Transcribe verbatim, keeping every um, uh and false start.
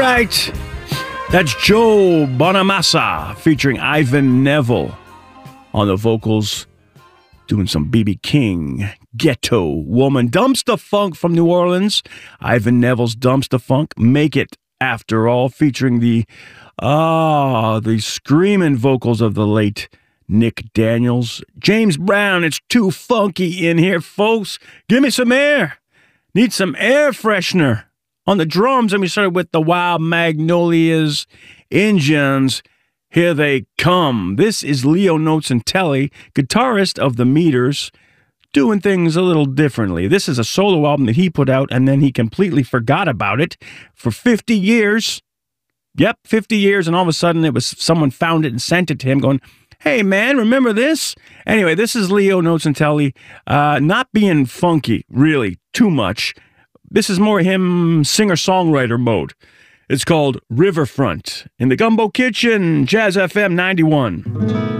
right. That's Joe Bonamassa featuring Ivan Neville on the vocals, doing some B B King, Ghetto Woman. Dumpster Funk from New Orleans. Ivan Neville's Dumpster Funk. Make It After All, featuring the, ah, uh, the screaming vocals of the late Nick Daniels. James Brown, it's too funky in here, folks. Give me some air. Need some air freshener. On the drums, and we started with the Wild Magnolias Engines. Here They Come. This is Leo Nocentelli, guitarist of the Meters, doing things a little differently. This is a solo album that he put out, and then he completely forgot about it for fifty years. Yep, fifty years, and all of a sudden it was someone found it and sent it to him going, hey, man, remember this? Anyway, this is Leo Nocentelli, uh, not being funky, really, too much. This is more him singer-songwriter mode. It's called Riverfront in the Gumbo Kitchen, Jazz F M ninety-one.